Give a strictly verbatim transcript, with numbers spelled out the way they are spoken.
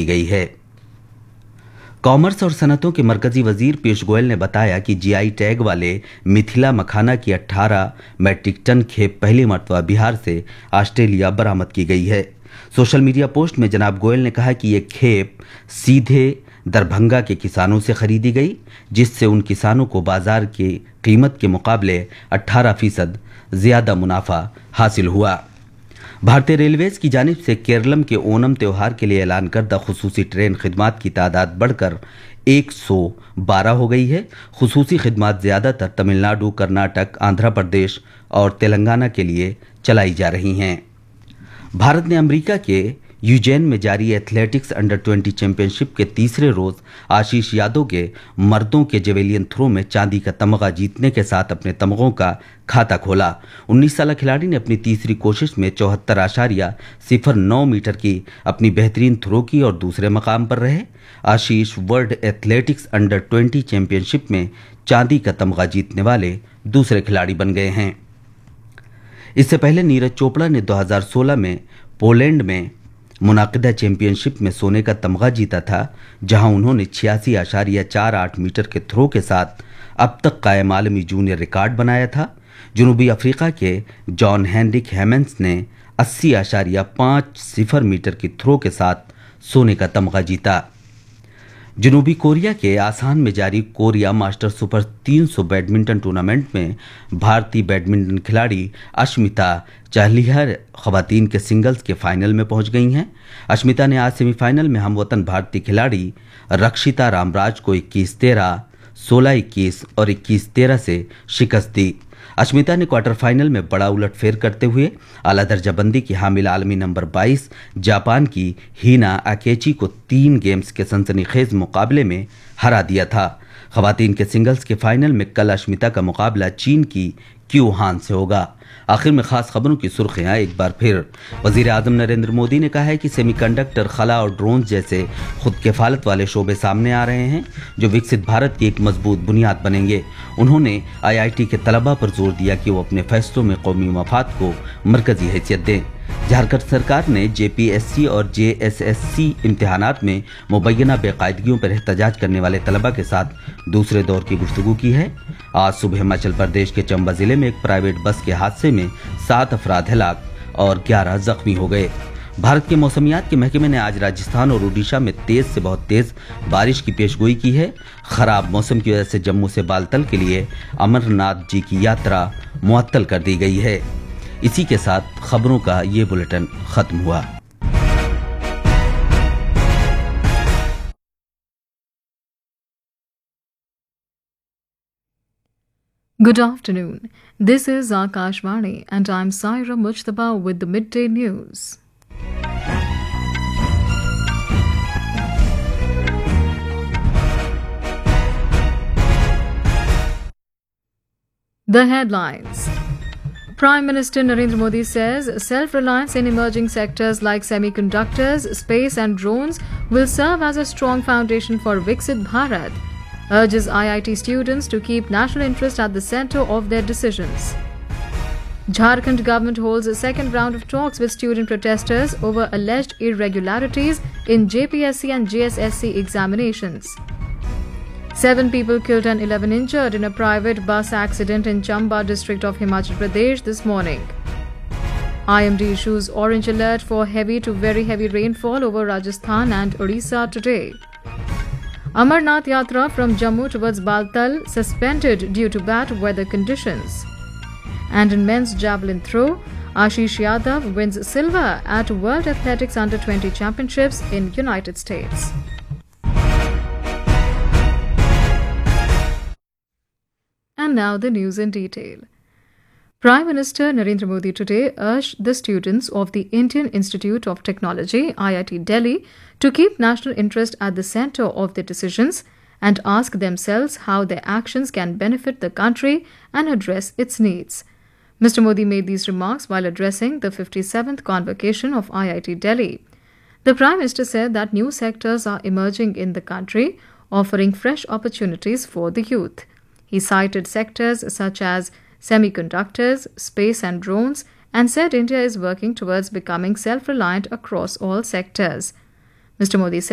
की गई है। कॉमर्स और सनतों के मरकजी वजीर पीयूष गोयल ने बताया कि जीआई टैग वाले मिथिला मखाना की अठारह मैट्रिक टन खेप पहली मरतबा बिहार से ऑस्ट्रेलिया बरामद की गई है। सोशल मीडिया पोस्ट में जनाब गोयल ने कहा कि ये खेप सीधे दरभंगा के किसानों से खरीदी गई, जिससे उन किसानों को बाजार की कीमत के मुकाबले अठारह फीसद ज्यादा मुनाफा हासिल हुआ। भारतीय रेलवेज की जानिब से केरलम के ओनम त्यौहार के लिए ऐलान करदा खुसूसी ट्रेन खिदमात की तादाद बढ़कर एक सौ बारह हो गई है। खुसूसी खिदमात ज़्यादातर तमिलनाडु, कर्नाटक, आंध्र प्रदेश और तेलंगाना के लिए चलाई जा रही हैं। भारत ने अमेरिका के यूजेन में जारी एथलेटिक्स अंडर ट्वेंटी चैंपियनशिप के तीसरे रोज आशीष यादव के मर्दों के जेवेलियन थ्रो में चांदी का तमगा जीतने के साथ अपने तमगों का खाता खोला। उन्नीस साल खिलाड़ी ने अपनी तीसरी कोशिश में चौहत्तर आशारिया सिफर नौ मीटर की अपनी बेहतरीन थ्रो की और दूसरे मकाम पर रहे। आशीष world athletics under twenty championship में चांदी का तमगा जीतने वाले दूसरे खिलाड़ी बन गए हैं। इससे पहले नीरज चोपड़ा ने दो हज़ार सोलह में पोलैंड में मुनाकिदा चैंपियनशिप में सोने का तमगा जीता था, जहां उन्होंने छियासी आशारिया चार आठ मीटर के थ्रो के साथ अब तक कायम आलमी जूनियर रिकॉर्ड बनाया था। जनूबी अफ्रीका के जॉन हेनरिक हेमेंस ने अस्सी आशारिया पाँच सिफर मीटर की थ्रो के साथ सोने का तमगा जीता। जनूबी कोरिया के आसान में जारी कोरिया मास्टर सुपर तीन सौ बैडमिंटन टूर्नामेंट में भारतीय बैडमिंटन खिलाड़ी अश्मिता चाहलिया खवातीन के सिंगल्स के फाइनल में पहुंच गई हैं। अश्मिता ने आज सेमीफाइनल में हमवतन भारतीय खिलाड़ी रक्षिता रामराज को इक्कीस तेरह, सोलह इक्कीस और इक्कीस तेरह से शिकस्त दी। अश्मिता ने क्वार्टर फाइनल में बड़ा उलटफेर करते हुए आला दर्जाबंदी की हामिल आलमी नंबर बाईस जापान की हीना आकेची को तीन गेम्स के सनसनीखेज मुकाबले में हरा दिया था। खवातीन के सिंगल्स के फाइनल में कल अश्मिता का मुकाबला चीन की क्यू हान से होगा। आखिर में खास खबरों की सुर्खियां एक बार फिर। वजीर आजम नरेंद्र मोदी ने कहा है कि सेमीकंडक्टर, खला और ड्रोन जैसे खुद किफालत वाले शोबे सामने आ रहे हैं, जो विकसित भारत की एक मजबूत बुनियाद बनेंगे। उन्होंने आई आई टी के तलबा पर जोर दिया कि वो अपने फैसलों में कौमी मफाद को मरकजी हैसियत दें। झारखंड सरकार ने जे पी एस सी और जे एस एस सी इम्तिहानात में मुबैना बेकायदगियों पर एहतजाज करने वाले तलबा के साथ दूसरे दौर की गुफ्तगू की है। आज सुबह हिमाचल प्रदेश के चंबा जिले में एक प्राइवेट बस के हादसे में सात अफराद हलाक और ग्यारह जख्मी हो गए। भारत के मौसमियात के महकमे ने आज राजस्थान और ओडिशा में तेज से बहुत तेज बारिश की पेशगोई की है। खराब मौसम की वजह से जम्मू से बालतल के लिए अमरनाथ जी की यात्रा मुअत्तल कर दी गई है। इसी के साथ खबरों का ये बुलेटिन खत्म हुआ। Good afternoon. This is Akashvani and I'm Saira Mujtaba with the midday news. The headlines. Prime Minister Narendra Modi says self-reliance in emerging sectors like semiconductors, space and drones will serve as a strong foundation for Viksit Bharat. Urges I I T students to keep national interest at the center of their decisions. Jharkhand government holds a second round of talks with student protesters over alleged irregularities in J P S C and J S S C examinations. Seven people killed and eleven injured in a private bus accident in Chamba district of Himachal Pradesh this morning. I M D issues orange alert for heavy to very heavy rainfall over Rajasthan and Odisha today. Amarnath Yatra from Jammu towards Baltal suspended due to bad weather conditions. And in men's javelin throw, Ashish Yadav wins silver at World Athletics Under twenty Championships in United States. And now the news in detail. Prime Minister Narendra Modi today urged the students of the Indian Institute of Technology, I I T Delhi, to keep national interest at the center of their decisions and ask themselves how their actions can benefit the country and address its needs. Mister Modi made these remarks while addressing the fifty-seventh convocation of I I T Delhi. The Prime Minister said that new sectors are emerging in the country, offering fresh opportunities for the youth. He cited sectors such as semiconductors, space and drones, and said India is working towards becoming self-reliant across all sectors. Mister Modi said